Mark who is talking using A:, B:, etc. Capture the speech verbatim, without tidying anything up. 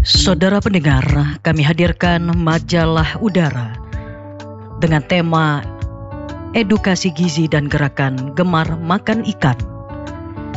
A: Saudara pendengar, kami hadirkan majalah Udara dengan tema Edukasi Gizi dan Gerakan Gemar Makan Ikan.